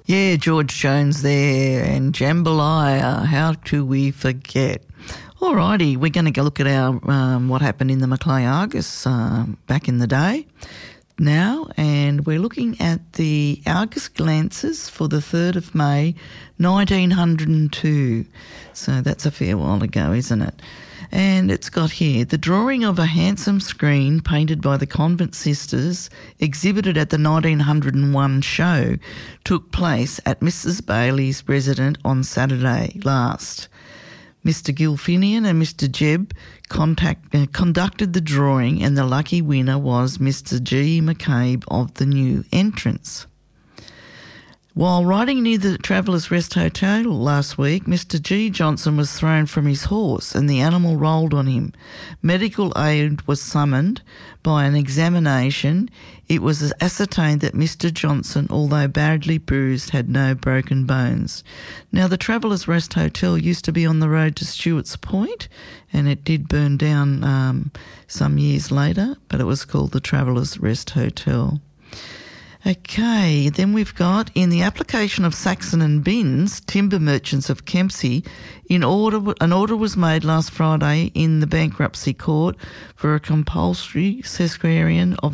Yeah, George Jones there and Jambalaya. How could we forget? Alrighty, we're going to go look at our what happened in the Macleay Argus back in the day now, and we're looking at the Argus Glances for the 3rd of May 1902. So that's a fair while ago, isn't it? And it's got here, the drawing of a handsome screen painted by the Convent Sisters exhibited at the 1901 show took place at Mrs. Bailey's residence on Saturday last. Mr. Gilfinian and Mr. Jebb conducted the drawing, and the lucky winner was Mr. G. McCabe of the New Entrance. While riding near the Travellers' Rest Hotel last week, Mr. G. Johnson was thrown from his horse and the animal rolled on him. Medical aid was summoned. By an examination, it was ascertained that Mr. Johnson, although badly bruised, had no broken bones. Now, the Travellers' Rest Hotel used to be on the road to Stewart's Point, and it did burn down some years later, but it was called the Travellers' Rest Hotel. Okay, then we've got, in the application of Saxon and Binns, timber merchants of Kempsey, an order was made last Friday in the bankruptcy court for a compulsory sesquiarian of